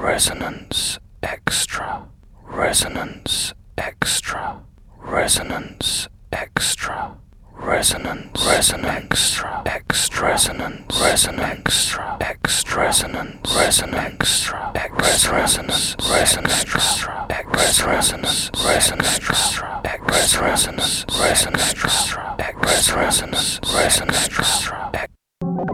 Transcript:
resonance extra, resonance extra, resonance extra, resonance extra, extra, resonance extra, extra, resonance extra, resonance extra, resonance extra, resonance extra, resonance extra,